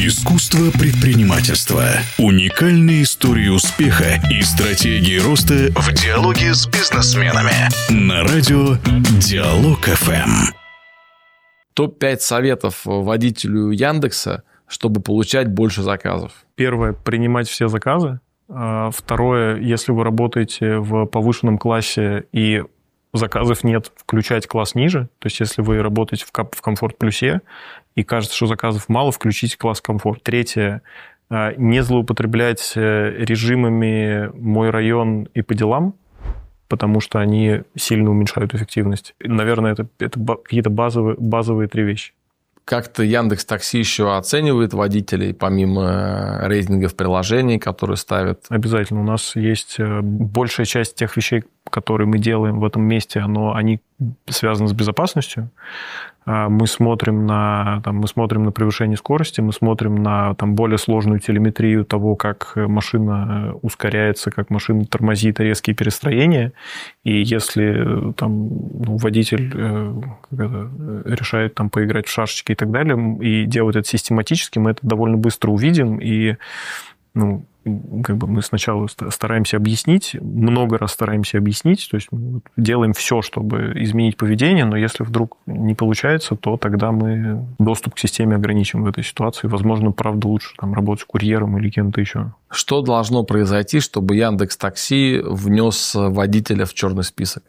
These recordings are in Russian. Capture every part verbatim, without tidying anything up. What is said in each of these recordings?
Искусство предпринимательства. Уникальные истории успеха и стратегии роста в диалоге с бизнесменами. На радио Диалог эф эм. топ пять советов водителю Яндекса, чтобы получать больше заказов. Первое – принимать все заказы. Второе – если вы работаете в повышенном классе и заказов нет, включать класс ниже. То есть, если вы работаете в комфорт плюсе и кажется, что заказов мало, включите класс комфорт. Третье – не злоупотреблять режимами «Мой район» и «По делам», потому что они сильно уменьшают эффективность. Наверное, это, это какие-то базовые, базовые три вещи. Как-то Яндекс.Такси еще оценивает водителей, помимо рейтингов приложений, которые ставят? Обязательно. У нас есть большая часть тех вещей, которые мы делаем в этом месте, но они связаны с безопасностью. Мы смотрим на, там, мы смотрим на превышение скорости, мы смотрим на там, более сложную телеметрию того, как машина ускоряется, как машина тормозит, резкие перестроения. И если там, ну, водитель э, это, решает там, поиграть в шашечки и так далее, и делает это систематически, мы это довольно быстро увидим. И ну, как бы мы сначала стараемся объяснить, много раз стараемся объяснить, то есть мы делаем все, чтобы изменить поведение, но если вдруг не получается, то тогда мы доступ к системе ограничим в этой ситуации. Возможно, правда, лучше там, работать курьером или кем-то еще. Что должно произойти, чтобы Яндекс.Такси внес водителя в черный список?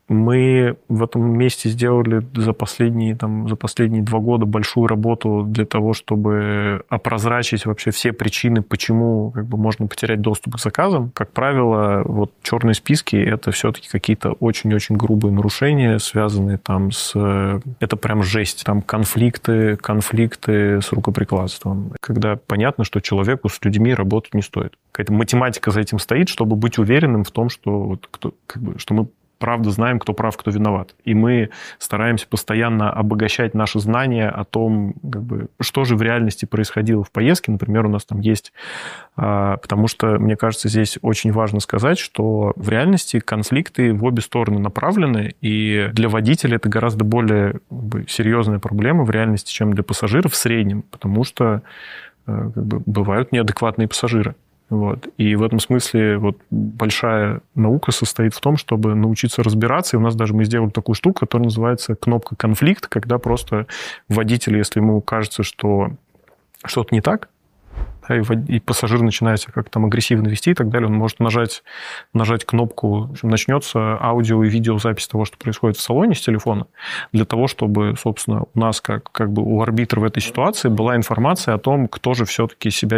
Мы в этом месте сделали за последние, там, за последние два года большую работу для того, чтобы опрозрачить вообще все причины, почему как бы, можно потерять доступ к заказам. Как правило, вот, черные списки – это все-таки какие-то очень-очень грубые нарушения, связанные там, с… Это прям жесть. Там конфликты, конфликты с рукоприкладством. Когда понятно, что человеку с людьми работать не стоит. Какая-то математика за этим стоит, чтобы быть уверенным в том, что, вот, кто, как бы, что мы правда знаем, кто прав, кто виноват. И мы стараемся постоянно обогащать наши знания о том, как бы, что же в реальности происходило в поездке. Например, у нас там есть... Потому что, мне кажется, здесь очень важно сказать, что в реальности конфликты в обе стороны направлены, и для водителя это гораздо более как бы, серьезная проблема в реальности, чем для пассажиров в среднем, потому что как бы, бывают неадекватные пассажиры. Вот. И в этом смысле вот, большая наука состоит в том, чтобы научиться разбираться. И у нас даже мы сделали такую штуку, которая называется кнопка «Конфликт», когда просто водитель, если ему кажется, что что-то не так, да, и, и пассажир начинает себя как-то там агрессивно вести и так далее, он может нажать, нажать кнопку, в общем, начнется аудио и видеозапись того, что происходит в салоне с телефона, для того, чтобы, собственно, у нас, как, как бы у арбитра в этой ситуации, была информация о том, кто же все-таки себя